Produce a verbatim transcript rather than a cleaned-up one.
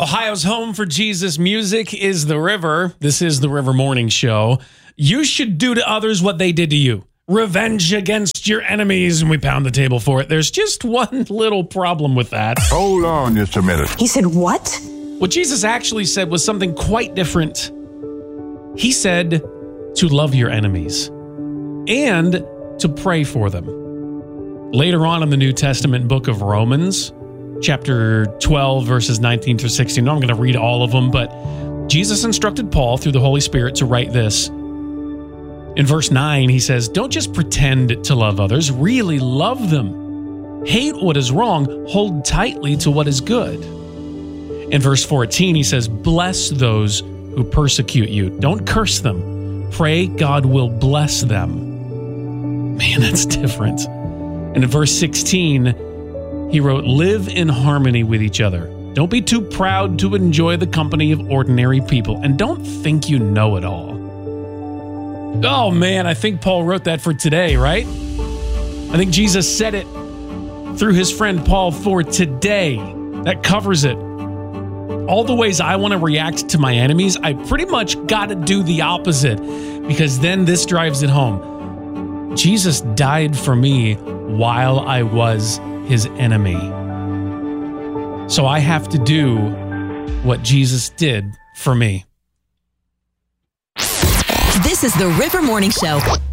Ohio's home for Jesus music is the River. This is the River Morning Show. You should do to others what they did to you. Revenge against your enemies, and we pound the table for it. There's just one little problem with that. Hold on just a minute. He said, what? What Jesus actually said was something quite different. He said to love your enemies and to pray for them. Later on in the New Testament book of Romans, chapter twelve, verses nineteen through sixteen. I'm going to read all of them, but Jesus instructed Paul through the Holy Spirit to write this. In verse nine, he says, don't just pretend to love others, really love them. Hate what is wrong, hold tightly to what is good. In verse fourteen, he says, bless those who persecute you. Don't curse them. Pray God will bless them. Man, that's different. And in verse sixteen, he wrote, live in harmony with each other. Don't be too proud to enjoy the company of ordinary people, and don't think you know it all. Oh man, I think Paul wrote that for today, right? I think Jesus said it through his friend Paul for today. That covers it. All the ways I want to react to my enemies, I pretty much got to do the opposite, because then this drives it home. Jesus died for me while I was his enemy. So I have to do what Jesus did for me. This is the River Morning Show.